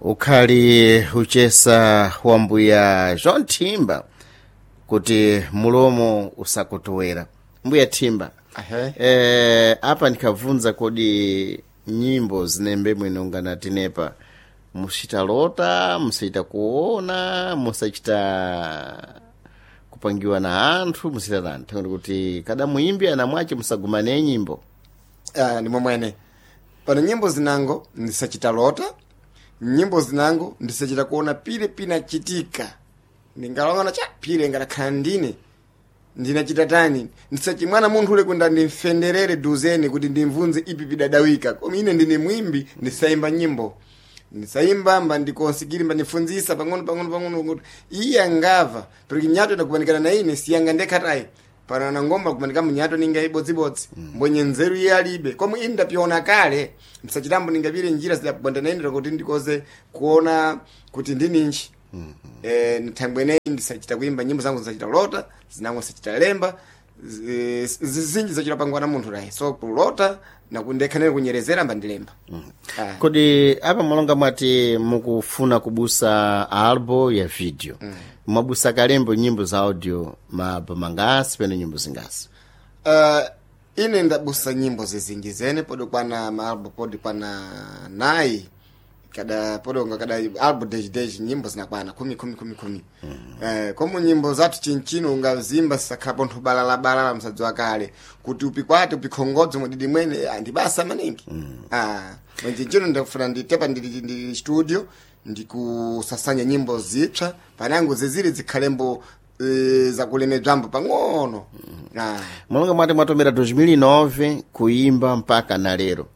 ukhali uchesa wambuya John Thimba kuti mulomo usakotowera. Mbuya Thimba, apa ndikavunza kodi nyimbo zinembe mwinongana tinepa musita lota, musita kuona, musachita kupangiwa na anthu, musita tani tangu kuti kada muimbi anamwache musagumane nyimbo. Ni mwene pano nyimbo zinango ndisachita lota, nyimbo zinango ndisachita kuona pile pinachitika, ndingalongana cha pile ngarakhandine ndinachita tani ndisachimwana munthu ule kwenda ndimfenderere duzeni kuti ndimvunze ipi pidadawika. Koma ine ndine mwimbi ndisaimba nyimbo, ndisaimba mba ndikonsigiri mba ndifunzisa pang'ono kuti iye angava porque nyato ndakumanikana na ine siyanga ndekatayi pana na ngomba kumanika munyato ninga ibodzibodzi mbonye nzeru iye alibe. Koma ine ndapiona kale ndisachitambo ningapire njira zidabonda na ine kuti ndikoze kuona kuti ndininchi. Nithangwene ndisachita kuimba nyimbo zangu zisachita lota, zinango sachita lemba, zizinji zachita pangwa na munthu rahi. So kulota na kundekhanere kunyerezera mba ndilemba. Kodi apa mwalonga mwati mukufuna kubusa albo ya video. Mwabusa kalembo nyimbo za audio mangasi pene nyimbo zingasi? Ine ndabusa nyimbo zizingizene podo kwana maalbo podo kwana nai. Kada podo nga kada albo deji nyimbo zinakwana kumi. Komu nyimbo zatu chinchino unga zimba sakapo ntubalala msadzwa kale kuti upikwate upikhongodzo modidi mwene andibasa maningi. Chinchino ndafuna nditepa ndi studio ndikusasanya nyimbo zipsa panango zezile zikhalembo za kuleme jambo pang'ono. Mwalonga mwati mwatomera 2009 kuimba mpaka na lero.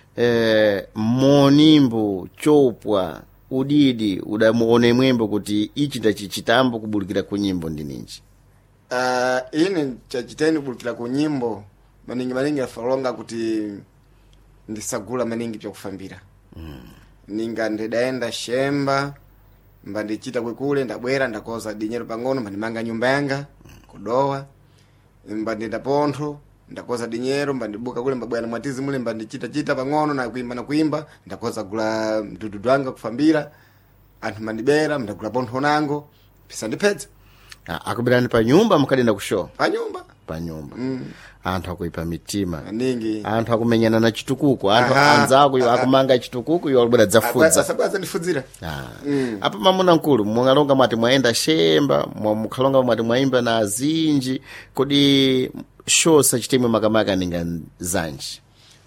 Monimbo chopwa udidi udamuone mwembo kuti ichi ndachichitambo kubulikira ku nyimbo ndi ninji? Ine chachiteni kubulikira ku nyimbo maningi afalonga kuti ndisagula maningi pyakufambira. Ninga ndidaenda shemba mba ndichita kwekule ndabwera ndakoza dinyero pang'ono mba ndimanga nyumba yanga kudowa mba ndenda pontho ndakoza dinyero mba ndibuka kule mbabwana mwatizi mule mba ndichita pang'ono na kuimba ndakoza gula mdudu wanga kufambira anthu mandibera ndagula pontho nango pisa ndipedza. Akubirani pa nyumba mukadenda kushow? Pa nyumba. Anthu akuipa mitima ningi, anthu akumenyana na chitukuku, anthu anzako yo akumanga chitukuku yo alibwera dzafudza sabaza ndifudzira. Apa mamuna nkulu mwangalonga mwati mwaenda shemba mukhalonga mwati mwaimba na azinji kodi show sachitemwe makamaka ninga zanji?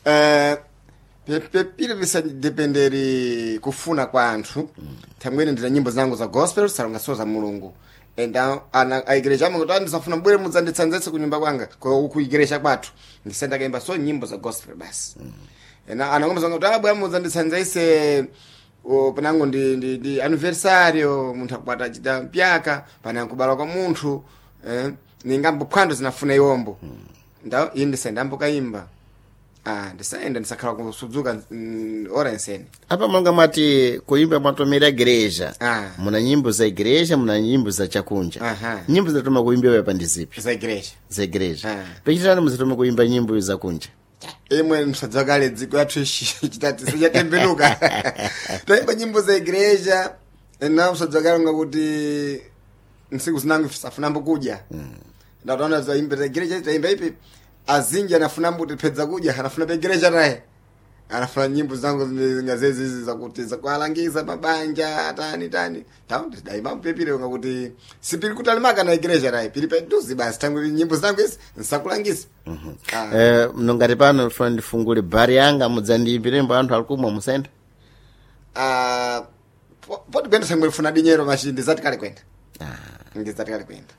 Pile visa dependeri kufuna kwa anthu. Tamwene ndina nyimbo zangu za gospel salonga so za mulungu. Enda aigereja mungu tani safuna bwere muzanditsanzetse kunyumba kwanga kuigeresha kwathu ndisenda kaimba so nyimbo za gospel basi. Anangomba zanga kuti abwa muzanditsanzetse panango ndi anniversario munthu akubata chita mpyaka panango kubala kwa munthu ningambo phwando zinafuna iwombo ndao ine ndisenda kaimba. Ndisaenda ndisakhala kusudzuka ora ensene. Apa mwanga mwati kuimba mwatomera igreja. Muna nyimbo za igreja, muna nyimbo za chakunja. Nyimbo za tuma kuimba pa ndi zipi? Za igreja. Pechitani muzituma kuimba nyimbo za kunja? Emwe msadzakale dziko yathu chitati sichatembenuka. Taimba nyimbo za igreja na msadzakale ngakuti nsiku zinangu safunambo kuja. Ndataona za imba za igreja taimba ipi azinja anafuna mbuti pedza kuja anafuna pegereja naye anafuna nyimbo zangu ngazezi za kuti za kualangiza mabanja tani tawo daima pepile ngakuti sipili kutalimaka na igreja naye pili peduzi basi tangu nyimbo zangu hizi nsakulangisa. Mnongati pano funa ndifungule bari yanga mudzandiimbirembo anthu alikumwa musenda? Poti kwenda sangwe funa dinyero mashindi zati kale kwenda. Ngizati kale kwenda.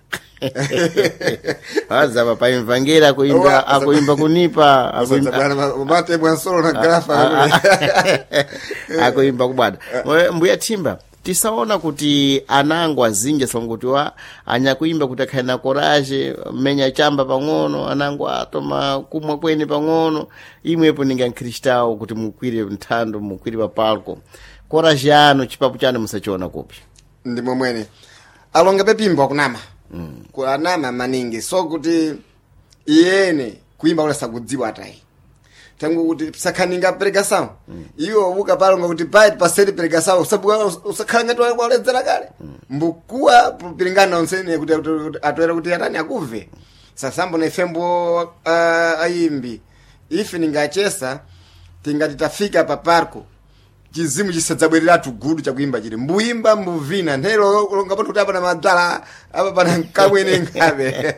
Azaba pa imvangira akuimba kunipa mate bwansolo na grafa akuimba kubada. Mbuya Thimba tisaona kuti anango azinja songuti wa anyakuimba kuti akhaina courage menya chamba pang'ono anango atoma kumwa kweni pang'ono imwepo ninga nkristao kuti mukwire nthando mukwire pa palco courage yanu chipapu chanu musachiona kupi? Ndimo mwene alonga pepimba kunama kuanama maningi so kuti iyene kuimba ula sakudziwa atai tangu kuti sakhaninga pregação iwo uka palonga kuti pai paseri pregação sabuka usakhala ngati waledzera kale mbukuwa pilingana onsene kuti atoera kuti atani akuve sasambo na ifembo ayimbi ife ningachesa tingati tafika pa parko chizimu chisadzabwereratu gudu chakuimba chiri mbuimba mbuvina ndelo longa pano kuti apa na madzala apa pana nkamwene ngabe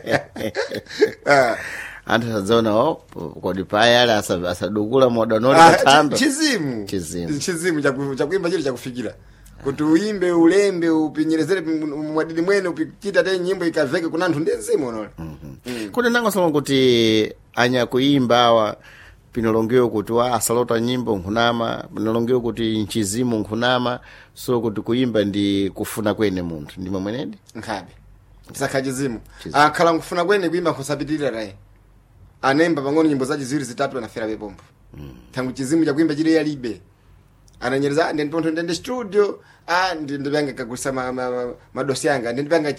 anthu sadzaona kodi payale asadukula modanoli kathando chizimu chakuimba chiri chakufikira kuti uimbe ulembe upinyerezere mwadidi mwene upichita te nyimbo ikaveke kuna anthu ndenzimu nole kuti nangosola kuti anyakuimba awa pinolongewo kuti asalota nyimbo nkhunama pinolongewo kuti nchizimu nkhunama so kuti kuimba ndi kufuna kwene munthu ndi momwenedi nkhabe tisakha chizimu akhala nkufuna kwene kuimba nkusapitirira raye anemba pang'ono nyimbo zachi ziwiri zitatu anafera pepompo tangu chizimu chakuimba chile yalibe ananyereza ndende studio ndipanga kagulisa madosi yanga ndipanga